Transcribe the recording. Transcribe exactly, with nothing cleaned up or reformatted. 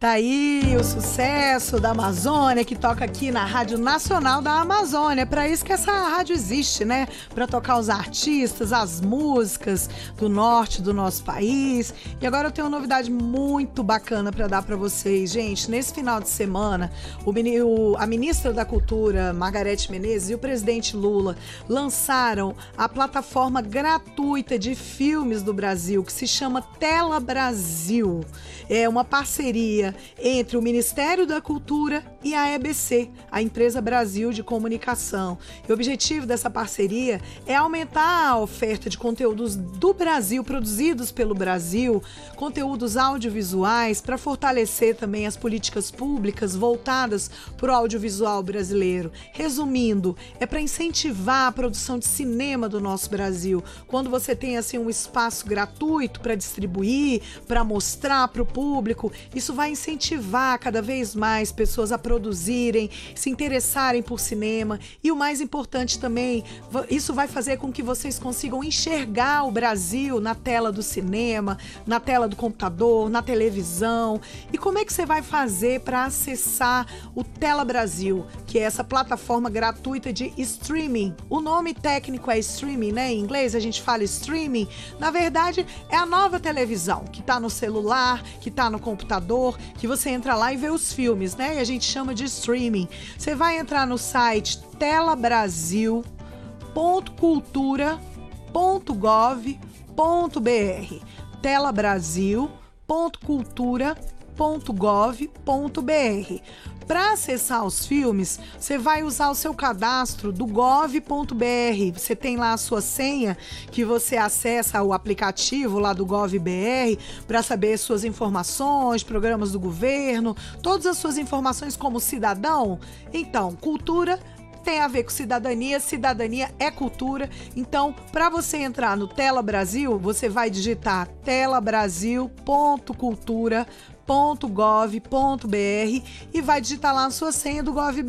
Tá aí o sucesso da Amazônia, que toca aqui na Rádio Nacional da Amazônia. É pra isso que essa rádio existe, né? Pra tocar os artistas, as músicas do norte do nosso país. E agora eu tenho uma novidade muito bacana pra dar pra vocês, gente. Nesse final de semana, o, o, a ministra da Cultura, Margarete Menezes, e o presidente Lula lançaram a plataforma gratuita de filmes do Brasil, que se chama Tela Brasil. É uma parceria entre o Ministério da Cultura e a E B C, a Empresa Brasil de Comunicação. E o objetivo dessa parceria é aumentar a oferta de conteúdos do Brasil, produzidos pelo Brasil, conteúdos audiovisuais, para fortalecer também as políticas públicas voltadas para o audiovisual brasileiro. Resumindo, é para incentivar a produção de cinema do nosso Brasil. Quando você tem assim um espaço gratuito para distribuir, para mostrar para o público, isso vai incentivar cada vez mais pessoas a produzirem, se interessarem por cinema. E o mais importante também, isso vai fazer com que vocês consigam enxergar o Brasil na tela do cinema, na tela do computador, na televisão. E como é que você vai fazer para acessar o Tela Brasil, que é essa plataforma gratuita de streaming? O nome técnico é streaming, né? Em inglês a gente fala streaming. Na verdade, é a nova televisão, que está no celular, que está no computador, que você entra lá e vê os filmes, né? E a gente chama de streaming. Você vai entrar no site tela brasil ponto cultura ponto gov ponto br, tela brasil ponto cultura ponto gov ponto br. Para acessar os filmes, você vai usar o seu cadastro do gov ponto br. Você tem lá a sua senha, que você acessa o aplicativo lá do GovBR para saber suas informações, programas do governo, todas as suas informações como cidadão. Então, cultura tem a ver com cidadania, cidadania é cultura. Então, para você entrar no Tela Brasil, você vai digitar tela brasil ponto cultura ponto gov ponto br e vai digitar lá a sua senha do GovBR.